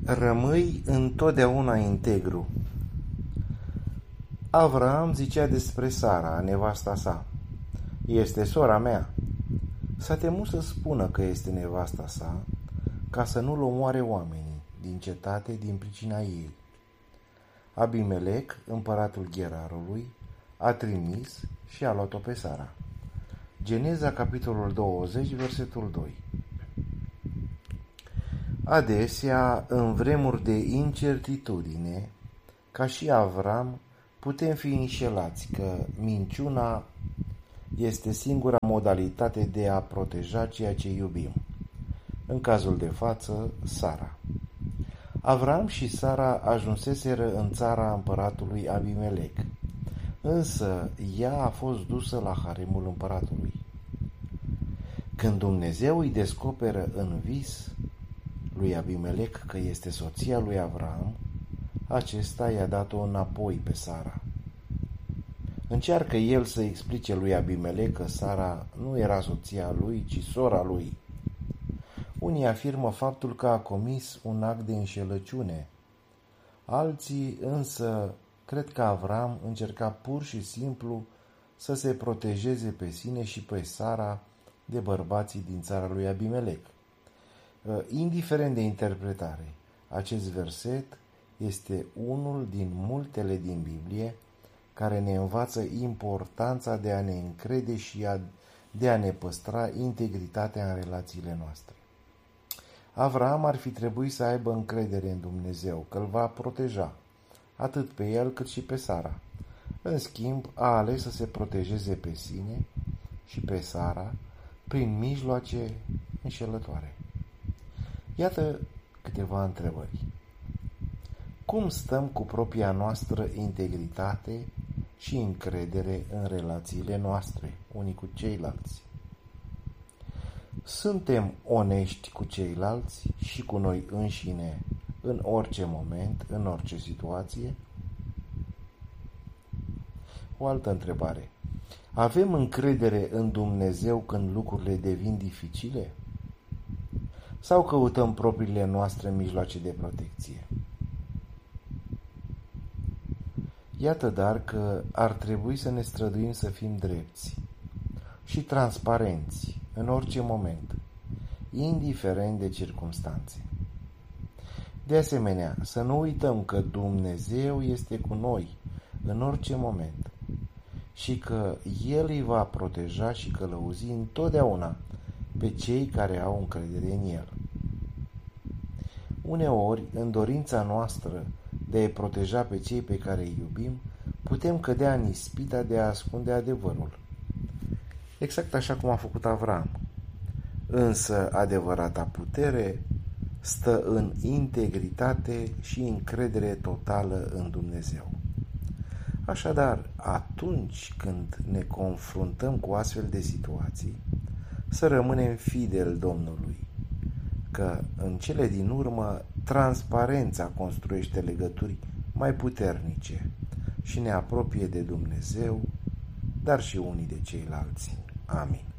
Rămâi întotdeauna integru. Avram zicea despre Sara, nevasta sa: este sora mea. S-a temut să spună că este nevasta sa, ca să nu-l omoare oamenii din cetate din pricina ei. Abimelec, împăratul Gerarului, a trimis și a luat-o pe Sara. Geneza, capitolul 20, versetul 2. Adesea, în vremuri de incertitudine, ca și Avram, putem fi înșelați că minciuna este singura modalitate de a proteja ceea ce iubim. În cazul de față, Sara. Avram și Sara ajunseseră în țara împăratului Abimelec, însă ea a fost dusă la haremul împăratului. Când Dumnezeu îi descoperă în vis lui Abimelec că este soția lui Avram, acesta i-a dat-o înapoi pe Sara. Încearcă el să explice lui Abimelec că Sara nu era soția lui, ci sora lui. Unii afirmă faptul că a comis un act de înșelăciune. Alții însă cred că Avram încerca pur și simplu să se protejeze pe sine și pe Sara de bărbații din țara lui Abimelec. Indiferent de interpretare, acest verset este unul din multele din Biblie care ne învață importanța de a ne încrede și de a ne păstra integritatea în relațiile noastre. Avram ar fi trebuit să aibă încredere în Dumnezeu că îl va proteja, atât pe el cât și pe Sara. În schimb, a ales să se protejeze pe sine și pe Sara prin mijloace înșelătoare. Iată câteva întrebări. Cum stăm cu propria noastră integritate și încredere în relațiile noastre, unii cu ceilalți? Suntem onești cu ceilalți și cu noi înșine în orice moment, în orice situație? O altă întrebare. Avem încredere în Dumnezeu când lucrurile devin dificile? Sau căutăm propriile noastre mijloace de protecție? Iată dar că ar trebui să ne străduim să fim drepți și transparenți în orice moment, indiferent de circumstanțe. De asemenea, să nu uităm că Dumnezeu este cu noi în orice moment și că El îi va proteja și călăuzi întotdeauna pe cei care au încredere în El. Uneori, în dorința noastră de a-i proteja pe cei pe care îi iubim, putem cădea în ispita de a ascunde adevărul. Exact așa cum a făcut Avram. Însă adevărata putere stă în integritate și încredere totală în Dumnezeu. Așadar, atunci când ne confruntăm cu astfel de situații, să rămânem fideli Domnului, că în cele din urmă transparența construiește legături mai puternice și ne apropie de Dumnezeu, dar și unii de ceilalți. Amin.